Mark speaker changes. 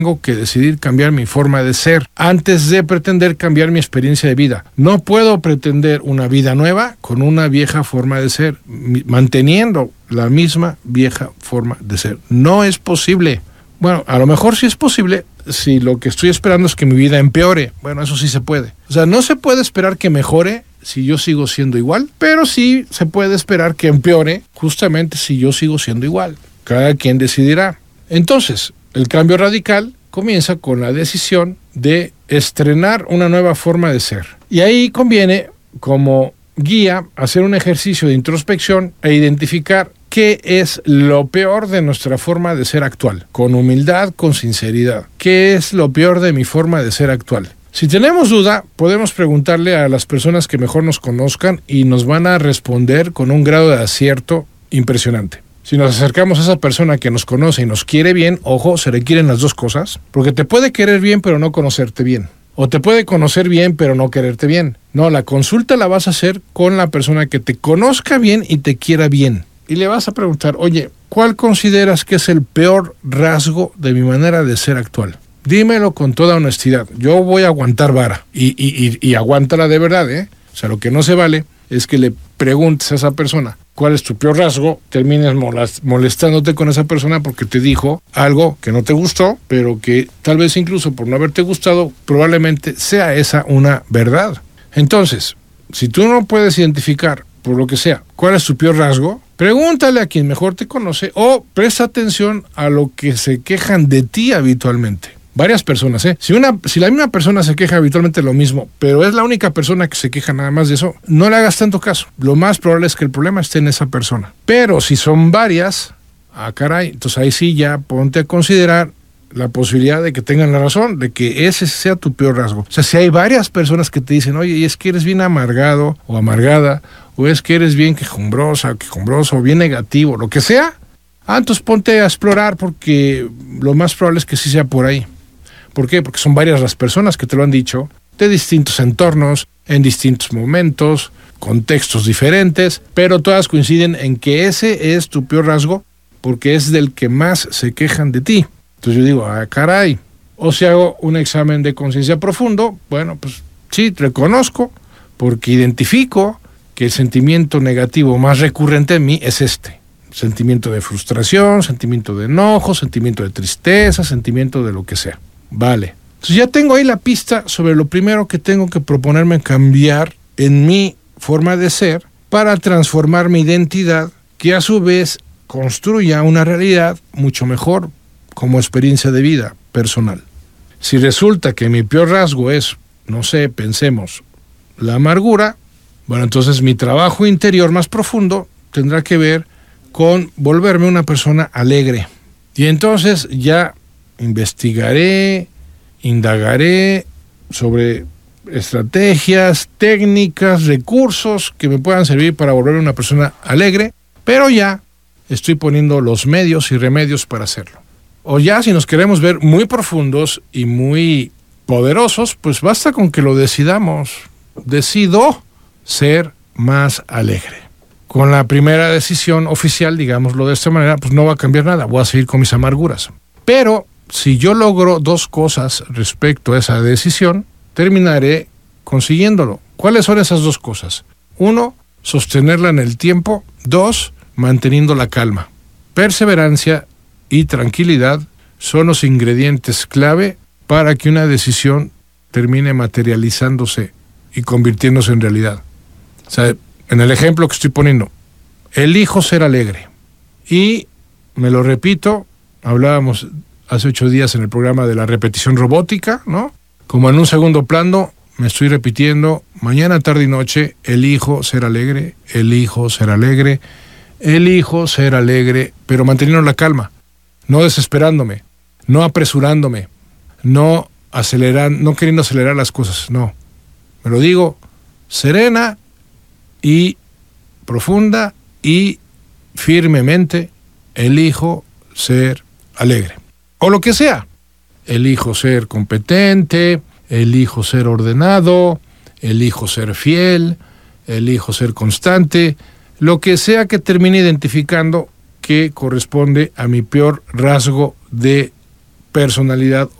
Speaker 1: Tengo que decidir cambiar mi forma de ser antes de pretender cambiar mi experiencia de vida. No puedo pretender una vida nueva con una vieja forma de ser, manteniendo la misma vieja forma de ser. No es posible. Bueno, a lo mejor sí es posible si lo que estoy esperando es que mi vida empeore. Bueno, eso sí se puede. O sea, no se puede esperar que mejore si yo sigo siendo igual, pero sí se puede esperar que empeore justamente si yo sigo siendo igual. Cada quien decidirá. Entonces, el cambio radical comienza con la decisión de estrenar una nueva forma de ser. Y ahí conviene, como guía, hacer un ejercicio de introspección e identificar qué es lo peor de nuestra forma de ser actual. Con humildad, con sinceridad. ¿Qué es lo peor de mi forma de ser actual? Si tenemos duda, podemos preguntarle a las personas que mejor nos conozcan y nos van a responder con un grado de acierto impresionante. Si nos acercamos a esa persona que nos conoce y nos quiere bien, ojo, se requieren las dos cosas, porque te puede querer bien pero no conocerte bien. O te puede conocer bien pero no quererte bien. No, la consulta la vas a hacer con la persona que te conozca bien y te quiera bien. Y le vas a preguntar, oye, ¿cuál consideras que es el peor rasgo de mi manera de ser actual? Dímelo con toda honestidad. Yo voy a aguantar vara. Y aguántala de verdad, ¿eh? O sea, lo que no se vale es que le preguntes a esa persona cuál es tu peor rasgo, termines molestándote con esa persona porque te dijo algo que no te gustó, pero que tal vez incluso por no haberte gustado, probablemente sea esa una verdad. Entonces, si tú no puedes identificar, por lo que sea, cuál es tu peor rasgo, pregúntale a quien mejor te conoce o presta atención a lo que se quejan de ti habitualmente. Varias personas, ¿eh? Si la misma persona se queja habitualmente de lo mismo, pero es la única persona que se queja nada más de eso, no le hagas tanto caso. Lo más probable es que el problema esté en esa persona. Pero si son varias, caray, entonces ahí sí ya ponte a considerar la posibilidad de que tengan la razón, de que ese sea tu peor rasgo. O sea, si hay varias personas que te dicen, oye, es que eres bien amargado o amargada, o es que eres bien quejumbrosa, quejumbroso, o bien negativo, lo que sea, entonces ponte a explorar porque lo más probable es que sí sea por ahí. ¿Por qué? Porque son varias las personas que te lo han dicho, de distintos entornos, en distintos momentos, contextos diferentes, pero todas coinciden en que ese es tu peor rasgo porque es del que más se quejan de ti. Entonces yo digo, caray. O si hago un examen de conciencia profundo, bueno, pues sí, reconozco, porque identifico que el sentimiento negativo más recurrente en mí es este. Sentimiento de frustración, sentimiento de enojo, sentimiento de tristeza, sentimiento de lo que sea. Vale. Entonces ya tengo ahí la pista sobre lo primero que tengo que proponerme cambiar en mi forma de ser para transformar mi identidad, que a su vez construya una realidad mucho mejor como experiencia de vida personal. Si resulta que mi peor rasgo es, no sé, pensemos, la amargura, bueno, entonces mi trabajo interior más profundo tendrá que ver con volverme una persona alegre. Y entonces ya investigaré, indagaré sobre estrategias, técnicas, recursos que me puedan servir para volverme una persona alegre, pero ya estoy poniendo los medios y remedios para hacerlo. O ya si nos queremos ver muy profundos y muy poderosos, pues basta con que lo decidamos. Decido ser más alegre. Con la primera decisión oficial, digámoslo de esta manera, pues no va a cambiar nada, voy a seguir con mis amarguras. Pero si yo logro dos cosas respecto a esa decisión, terminaré consiguiéndolo. ¿Cuáles son esas dos cosas? 1, sostenerla en el tiempo. 2, manteniendo la calma. Perseverancia y tranquilidad son los ingredientes clave para que una decisión termine materializándose y convirtiéndose en realidad. O sea, en el ejemplo que estoy poniendo, elijo ser alegre. Y me lo repito, hablábamos hace 8 días en el programa de la repetición robótica, ¿no? Como en un segundo plano, me estoy repitiendo, mañana, tarde y noche, elijo ser alegre, elijo ser alegre, elijo ser alegre, pero manteniendo la calma, no desesperándome, no apresurándome, no queriendo acelerar las cosas, no. Me lo digo serena y profunda y firmemente, elijo ser alegre. O lo que sea. Elijo ser competente, elijo ser ordenado, elijo ser fiel, elijo ser constante, lo que sea que termine identificando que corresponde a mi peor rasgo de personalidad